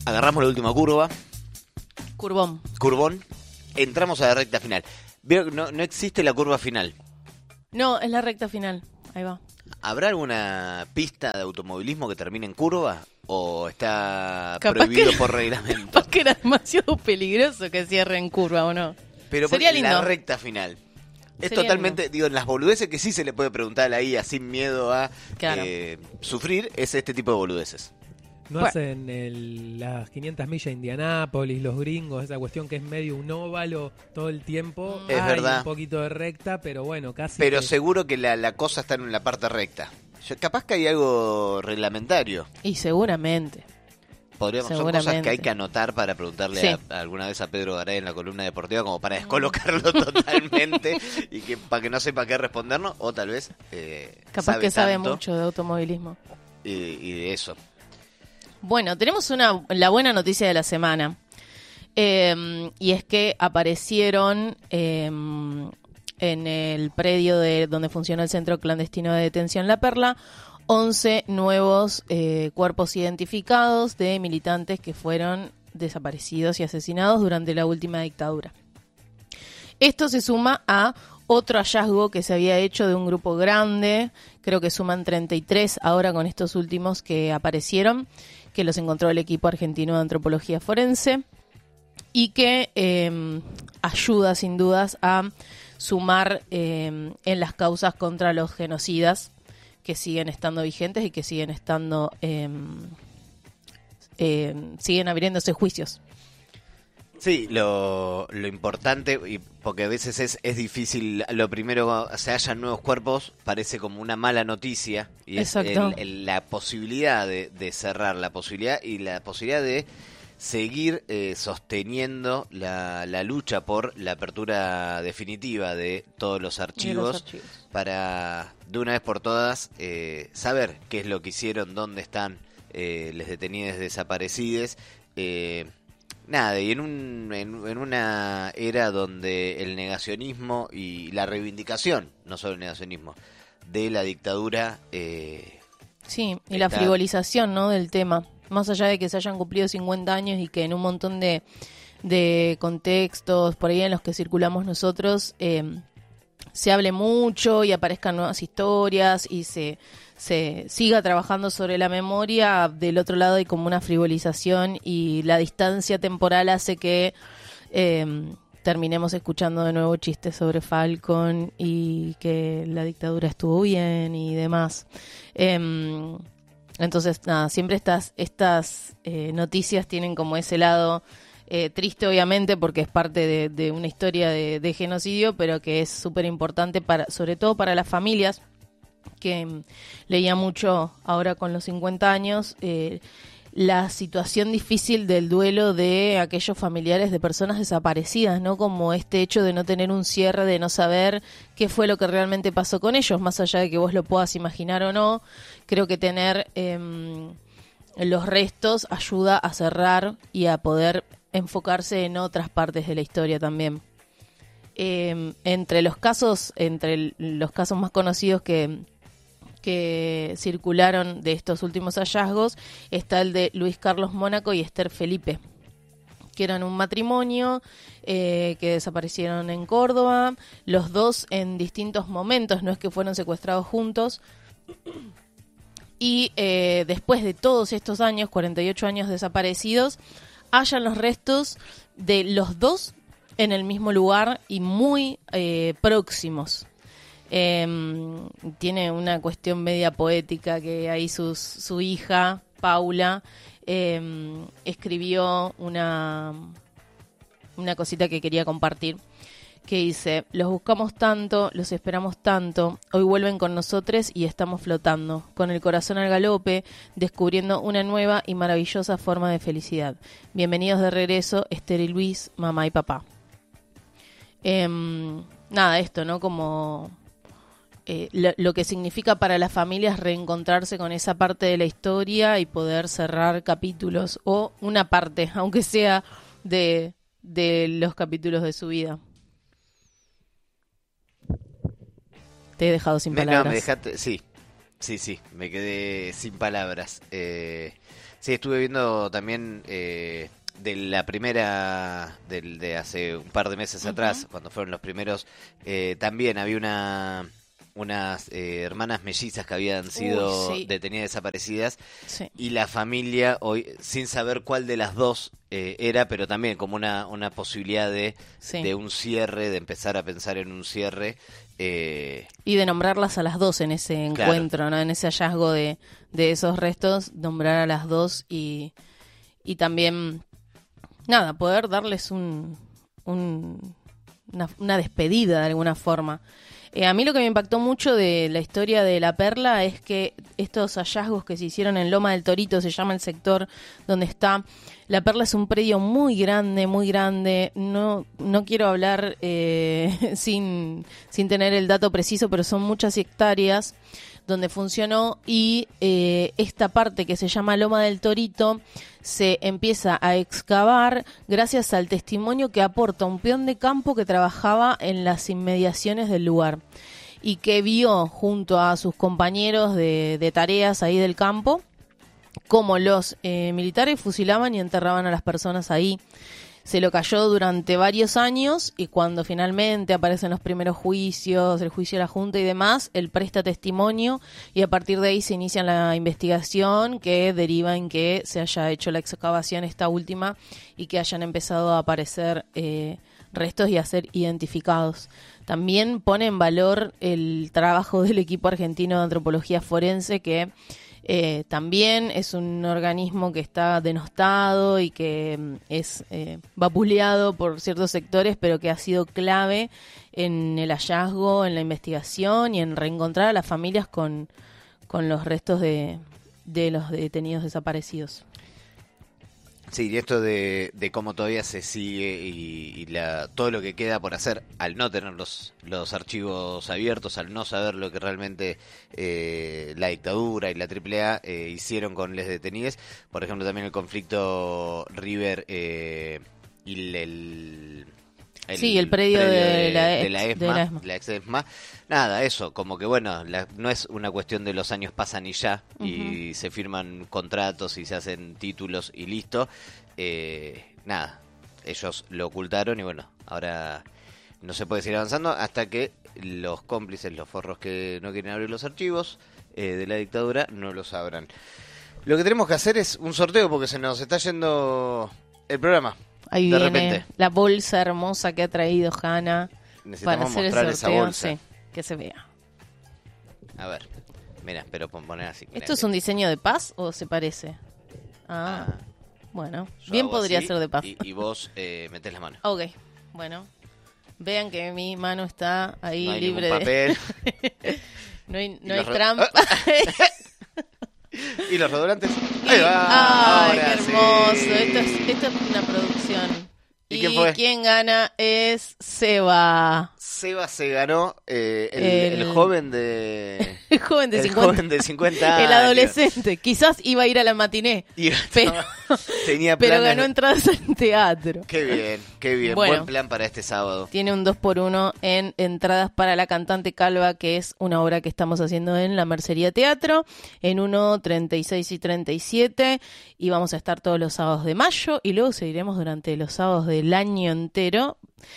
Agarramos la última curva. Curvón. Entramos a la recta final. Veo que no existe la curva final. No, es la recta final. Ahí va. ¿Habrá alguna pista de automovilismo que termine en curva? ¿O está Capaz prohibido que- por reglamento? Capaz que era demasiado peligroso que cierre en curva, ¿o no? Pero Sería la lindo. recta final. Es Sería totalmente, digo, en las boludeces que sí se le puede preguntar a la IA sin miedo a Claro. sufrir, es este tipo de boludeces. No Bueno. hacen las 500 millas de Indianápolis, los gringos, esa cuestión que es medio un óvalo todo el tiempo. Es Hay verdad. un poquito de recta, pero bueno, casi. Pero que- seguro que la cosa está en la parte recta. Capaz que hay algo reglamentario. Y seguramente. Son cosas Seguramente. que hay que anotar para preguntarle Sí. alguna vez a Pedro Garay en la columna deportiva, como para descolocarlo totalmente y que para que no sepa qué respondernos, o tal vez Capaz que sabe tanto mucho de automovilismo. y de eso. Bueno, tenemos la buena noticia de la semana. Y es que aparecieron en el predio de donde funciona el Centro Clandestino de Detención La Perla 11 nuevos cuerpos identificados de militantes que fueron desaparecidos y asesinados durante la última dictadura. Esto se suma a otro hallazgo que se había hecho de un grupo grande, creo que suman 33 ahora con estos últimos que aparecieron, que los encontró el equipo argentino de antropología forense y que ayuda sin dudas a sumar en las causas contra los genocidas que siguen estando vigentes y que siguen estando siguen abriéndose juicios. Sí, lo importante, y porque a veces es difícil, lo primero, se hallan nuevos cuerpos, parece como una mala noticia, y es Exacto. la posibilidad de cerrar, la posibilidad de seguir sosteniendo la lucha por la apertura definitiva de todos los archivos, para de una vez por todas saber qué es lo que hicieron, dónde están les detenidos desaparecidos. Nada, y en una era donde el negacionismo y la reivindicación, no solo el negacionismo, de la dictadura... Sí, y la está- frivolización, ¿no?, del tema. Más allá de que se hayan cumplido 50 años y que en un montón de contextos, por ahí en los que circulamos nosotros, se hable mucho y aparezcan nuevas historias y se siga trabajando sobre la memoria, del otro lado hay como una frivolización y la distancia temporal hace que terminemos escuchando de nuevo chistes sobre Falcon y que la dictadura estuvo bien y demás. Entonces, nada, siempre estas noticias tienen como ese lado triste, obviamente, porque es parte de una historia de genocidio, pero que es súper importante, sobre todo para las familias, que leía mucho ahora con los 50 años, la situación difícil del duelo de aquellos familiares de personas desaparecidas, ¿no? Como este hecho de no tener un cierre, de no saber qué fue lo que realmente pasó con ellos, más allá de que vos lo puedas imaginar o no. Creo que tener los restos ayuda a cerrar y a poder enfocarse en otras partes de la historia también. Entre los casos más conocidos que circularon de estos últimos hallazgos está el de Luis Carlos Mónaco y Esther Felipe, que eran un matrimonio que desaparecieron en Córdoba, los dos en distintos momentos, no es que fueron secuestrados juntos. Y después de todos estos años, 48 años desaparecidos, hallan los restos de los dos en el mismo lugar y muy próximos. Tiene una cuestión media poética que ahí su hija, Paula, escribió una cosita que quería compartir, que dice: los buscamos tanto, los esperamos tanto, hoy vuelven con nosotros y estamos flotando, con el corazón al galope, descubriendo una nueva y maravillosa forma de felicidad. Bienvenidos de regreso, Esther y Luis, mamá y papá. Nada, esto, ¿no? Como lo que significa para las familias reencontrarse con esa parte de la historia y poder cerrar capítulos, o una parte, aunque sea de los capítulos de su vida. Te he dejado sin palabras. No, me dejaste, sí, me quedé sin palabras. Sí, estuve viendo también de la primera, de hace un par de meses atrás, cuando fueron los primeros, también había unas hermanas mellizas que habían sido sí. detenidas desaparecidas, Sí. y la familia, hoy sin saber cuál de las dos era, pero también como una posibilidad Sí. de un cierre, de empezar a pensar en un cierre. Y de nombrarlas a las dos en ese encuentro, ¿no? En ese hallazgo de esos restos, nombrar a las dos y también, nada, poder darles una despedida de alguna forma. A mí lo que me impactó mucho de la historia de La Perla es que estos hallazgos que se hicieron en Loma del Torito, se llama el sector donde está. La Perla es un predio muy grande, muy grande. No quiero hablar sin tener el dato preciso, pero son muchas hectáreas donde funcionó, y esta parte que se llama Loma del Torito se empieza a excavar gracias al testimonio que aporta un peón de campo que trabajaba en las inmediaciones del lugar y que vio junto a sus compañeros de tareas ahí del campo cómo los militares fusilaban y enterraban a las personas ahí. Se lo cayó durante varios años, y cuando finalmente aparecen los primeros juicios, el juicio de la Junta y demás, él presta testimonio, y a partir de ahí se inicia la investigación que deriva en que se haya hecho la excavación esta última y que hayan empezado a aparecer restos y a ser identificados. También pone en valor el trabajo del equipo argentino de antropología forense, que también es un organismo que está denostado y que es vapuleado por ciertos sectores, pero que ha sido clave en el hallazgo, en la investigación y en reencontrar a las familias con los restos de los detenidos desaparecidos. Sí, y esto de cómo todavía se sigue y todo lo que queda por hacer al no tener los archivos abiertos, al no saber lo que realmente la dictadura y la AAA hicieron con los detenidos. Por ejemplo, también el conflicto River y el predio de la ESMA, la ex ESMA. Nada, eso, como que bueno, no es una cuestión de los años pasan y ya, y se firman contratos y se hacen títulos y listo. Nada, ellos lo ocultaron y bueno, ahora no se puede seguir avanzando hasta que los cómplices, los forros que no quieren abrir los archivos de la dictadura, no los abran. Lo que tenemos que hacer es un sorteo porque se nos está yendo el programa. Ahí de viene repente. la bolsa hermosa que ha traído Hanna para hacer el mostrar sorteo. esa bolsa. Sí, que se vea. A ver, mira, pero poner así. Mirá, ¿Esto es un diseño de paz o se parece? Bueno, yo bien hago podría así ser de paz. y vos metés la mano. Ok, bueno. Vean que mi mano está ahí No hay libre ningún papel. no hay los trampa. ¿Y los redolantes? Ahí va. ¡Ay, qué ahora hermoso! sí. Esto es una producción. ¿Y quién fue? Quien gana es Seba. Seba se ganó el joven de... El joven de el 50. joven de 50 años. El adolescente. Quizás iba a ir a la matiné, pero tenía pero planes. ganó entradas al teatro. Qué bien, qué bien. Bueno. Buen plan para este sábado. Tiene un 2x1 en entradas para La Cantante Calva, que es una obra que estamos haciendo en la Mercería Teatro, en 1, 36 y 37, y vamos a estar todos los sábados de mayo, y luego seguiremos durante los sábados del año entero.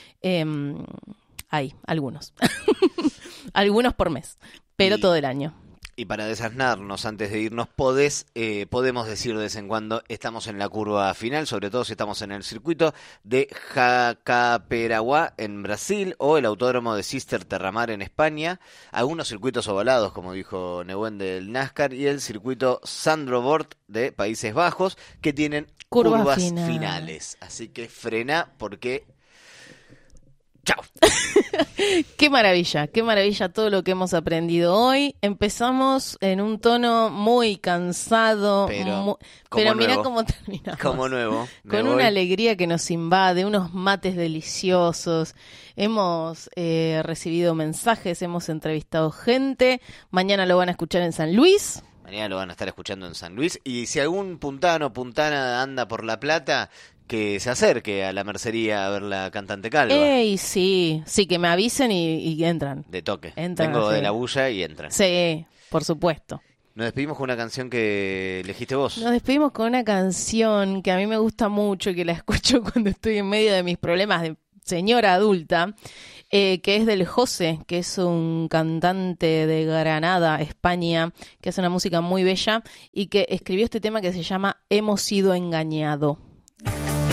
Hay algunos. Algunos por mes, pero todo el año. Y para desasnarnos antes de irnos, podemos decir de vez en cuando, estamos en la curva final, sobre todo si estamos en el circuito de Jacarepaguá en Brasil o el autódromo de Sister Terramar en España, algunos circuitos ovalados, como dijo Nehuen del NASCAR, y el circuito Sandro Bort de Países Bajos, que tienen curvas finales. Así que frena porque... ¡Chao! Qué maravilla todo lo que hemos aprendido hoy. Empezamos en un tono muy cansado, pero mirá cómo terminamos. Como nuevo. Con una alegría que nos invade, unos mates deliciosos. Hemos recibido mensajes, hemos entrevistado gente. Mañana lo van a escuchar en San Luis. Mañana lo van a estar escuchando en San Luis. Y si algún puntano o puntana anda por La Plata, que se acerque a la mercería a ver La Cantante Calva. ¡Ey, sí! Sí, que me avisen y entran. De toque. Entran, Vengo sí. de la bulla y entran. Sí, por supuesto. Nos despedimos con una canción que elegiste vos. Nos despedimos con una canción que a mí me gusta mucho y que la escucho cuando estoy en medio de mis problemas de señora adulta, que es del José, que es un cantante de Granada, España, que hace una música muy bella y que escribió este tema que se llama Hemos sido engañado.